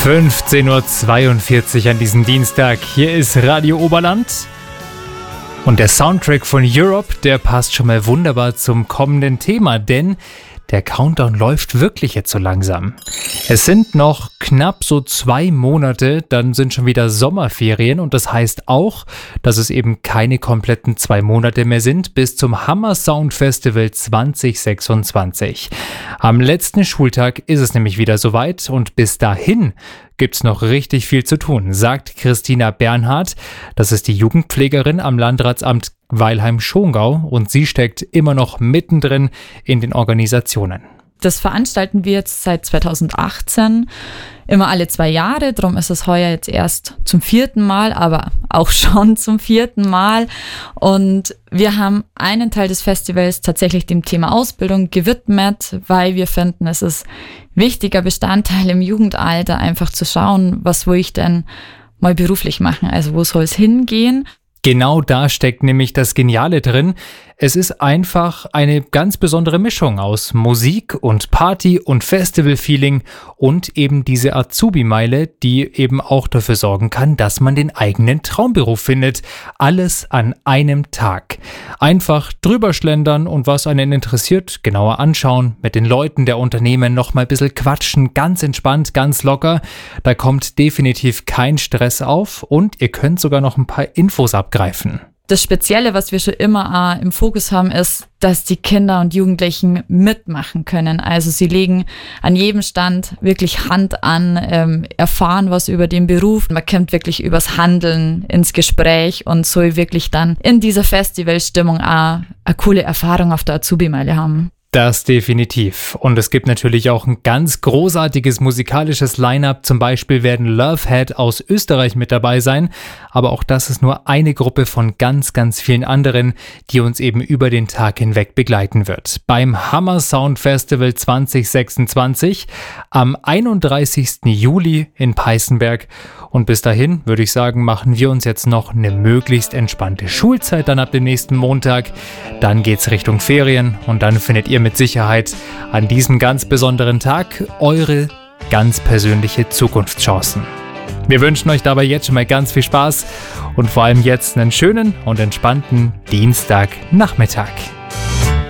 15:42 Uhr an diesem Dienstag. Hier ist Radio Oberland. Und der Soundtrack von Europe, der passt schon mal wunderbar zum kommenden Thema, denn der Countdown läuft wirklich jetzt so langsam. Es sind noch knapp so 2 Monate, dann sind schon wieder Sommerferien und das heißt auch, dass es eben keine kompletten 2 Monate mehr sind bis zum Hammer Sound Festival 2026. Am letzten Schultag ist es nämlich wieder soweit und bis dahin gibt's noch richtig viel zu tun, sagt Christina Bernhard. Das ist die Jugendpflegerin am Landratsamt Weilheim-Schongau und sie steckt immer noch mittendrin in den Organisationen. Das veranstalten wir jetzt seit 2018, immer alle 2 Jahre. Darum ist es heuer jetzt erst zum 4. Mal, aber auch schon zum 4. Mal. Und wir haben einen Teil des Festivals tatsächlich dem Thema Ausbildung gewidmet, weil wir finden, es ist wichtiger Bestandteil im Jugendalter, einfach zu schauen, was will ich denn mal beruflich machen, also wo soll es hingehen. Genau da steckt nämlich das Geniale drin. Es ist einfach eine ganz besondere Mischung aus Musik und Party und Festival-Feeling und eben diese Azubi-Meile, die eben auch dafür sorgen kann, dass man den eigenen Traumberuf findet. Alles an einem Tag. Einfach drüber schlendern und was einen interessiert, genauer anschauen, mit den Leuten der Unternehmen nochmal ein bisschen quatschen, ganz entspannt, ganz locker. Da kommt definitiv kein Stress auf und ihr könnt sogar noch ein paar Infos abgreifen. Das Spezielle, was wir schon immer im Fokus haben, ist, dass die Kinder und Jugendlichen mitmachen können. Also sie legen an jedem Stand wirklich Hand an, erfahren was über den Beruf. Man kommt wirklich übers Handeln ins Gespräch und soll wirklich dann in dieser Festivalstimmung auch eine coole Erfahrung auf der Azubi-Meile haben. Das definitiv. Und es gibt natürlich auch ein ganz großartiges musikalisches Line-Up. Zum Beispiel werden Lovehead aus Österreich mit dabei sein. Aber auch das ist nur eine Gruppe von ganz, ganz vielen anderen, die uns eben über den Tag hinweg begleiten wird. Beim Hammer Sound Festival 2026 am 31. Juli in Peißenberg. Und bis dahin, würde ich sagen, machen wir uns jetzt noch eine möglichst entspannte Schulzeit dann ab dem nächsten Montag. Dann geht's Richtung Ferien und dann findet ihr mit Sicherheit an diesem ganz besonderen Tag eure ganz persönliche Zukunftschancen. Wir wünschen euch dabei jetzt schon mal ganz viel Spaß und vor allem jetzt einen schönen und entspannten Dienstagnachmittag.